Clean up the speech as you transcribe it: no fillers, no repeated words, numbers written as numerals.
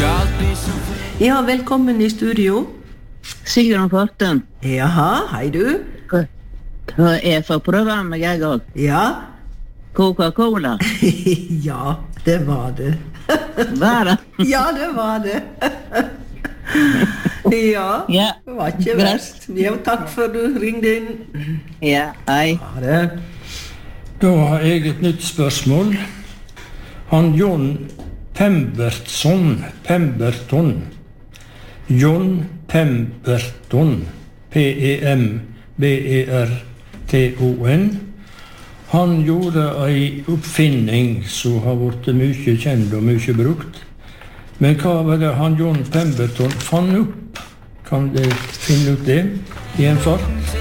Ja, velkommen i studio. Sigrun Forten. Jaha, hei du. Hva for prøve med jeg også? Ja. Coca-Cola. Ja, det var det. Var det? Ja, det var det. Ja, Ja, det var ikke greit. verst. Ja, takk for du ringte inn. Ja, hei. Ha det. Da har jeg et nytt spørsmål. Han John Pemberton, John Pemberton, Pemberton, han gjorde en oppfinning som har vært mye kjent og mye brukt. Men hva var det han John Pemberton fant opp? Kan du finne ut det i en fart?